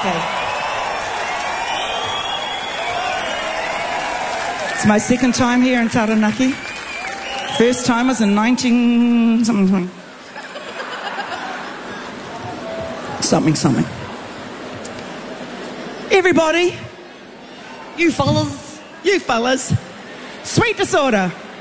Okay. It's my second time here in Taranaki. First time was in 19... something. Everybody, you fellas, Sweet Disorder.